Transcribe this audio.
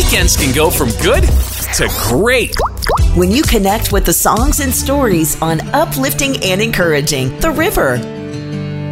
weekends can go from good to great when you connect with the songs and stories on Uplifting and Encouraging The River.